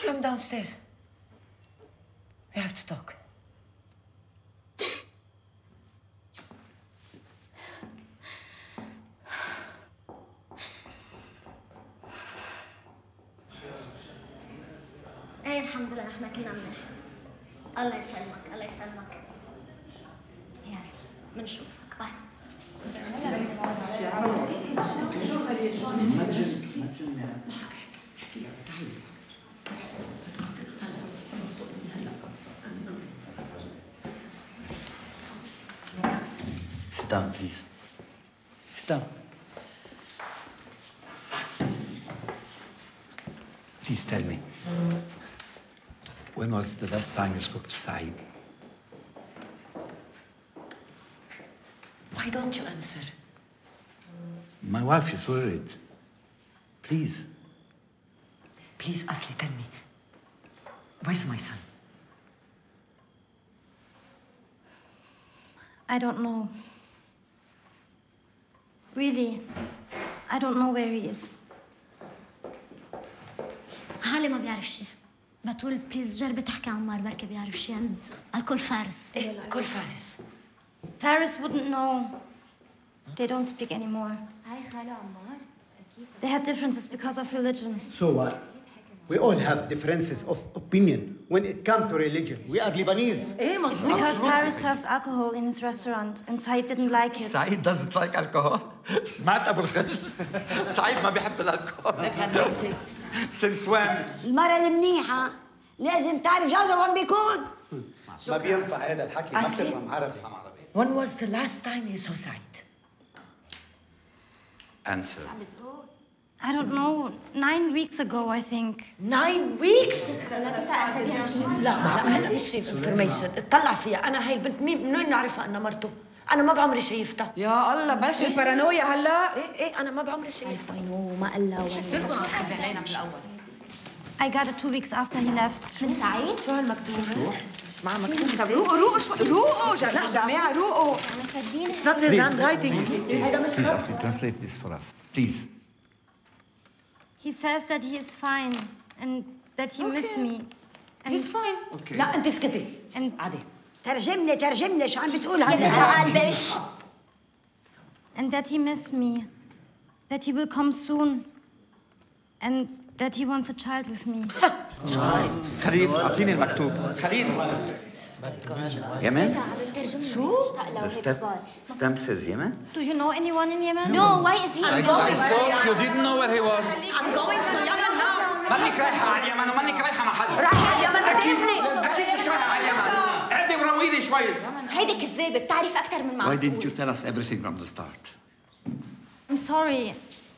Come downstairs. We have to talk. ايه الحمد لله احنا كلنا منيح. الله يسلمك الله يسلمك. يلا بنشوفك باي. Sit down, please. Sit down. Please tell me, when was the last time you spoke to Saeed? Why don't you answer? My wife is worried. Please. Please, Asli, tell me. Where's my son? I don't know. Really, I don't know where he is. حالي ما بيعرف شيء. بتقول بليز جربي تحكي عمار بركي بيعرف شيء عند الكل فارس. إيه كل فارس. Faris wouldn't know. They don't speak anymore. هاي خالو عمار. They had differences because of religion. So what? We all have differences of opinion when it comes to religion. We are Lebanese. It's because Faris serves alcohol in his restaurant and Saeed didn't like it. Saeed doesn't like alcohol. سمعت أبو الخير؟ سعيد ما بيحب الألكوهول. Since when? المرة المنيحة لازم تعرف جوزها وين بيكون. ما بينفع هذا الحكي ما أصلي؟ بتفهم عربي. When was the last time you saw Saeed? Answer. I don't know. 9 weeks ago, I think. 9 weeks؟ لا هذا مش انفورميشن اطلع فيها. انا هاي البنت من وين نعرفها انها مرته؟ انا ما بعمري شايفتها. يا الله بلش البارانويا هلا. ايه انا ما بعمري شايفتها. ما قال لها تركوا خبي علينا من الاول. I got it 2 weeks after he left. من سعيد؟ شو هالمكتوب؟ مع مكتوب طب روقوا شوي روقوا جماعة روقوا. It's not his handwriting. Please, Asli, translate this for us. Please. He says that he is fine and that he missed me. And He's fine. لا انت اسكتي. And عادي. ترجم لي شو عم بتقول هلا؟ and that he missed me. That he will come soon. And that he wants a child with me. خليل أعطيني المكتوب. خليل. Yemen? شو؟ The stamp says Yemen? Do you know anyone in Yemen? No, why is he I thought you didn't know where he was. I'm going to Yemen now. مانك رايحة على اليمن ومانك رايحة محل. رايحة على اليمن ابني. أكيد مش رايحة على اليمن. اعدي ورويني شوي. هيدي كذابة بتعرف أكثر من معقول. Why didn't you tell us everything from the start? I'm sorry.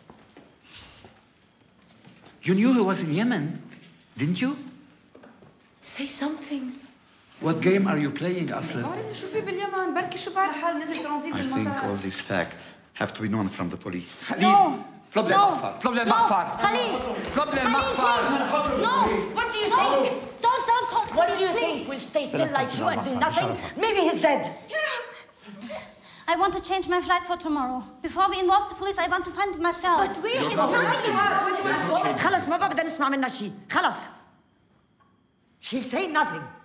You knew he was in Yemen, didn't you? Say something. What game are you playing, Aslan? بعرف شو في باليمن بركي شو بعرف حال نزل ترانزيت I think بالمطار. all these facts have to be known from the police. No. اطلب لي No. المخفر. اطلب لي المخفر. Khalil. اطلب لي Khalil, المخفر. please. No. What do you think? Don't call the What do police, you please. think? We'll stay still like you and do nothing? Maybe he's dead. I want to change my flight for tomorrow. Before we involve the police, I want to find it myself. But where is fine. خلص ما بدنا نسمع منها شيء. خلص. She'll say nothing.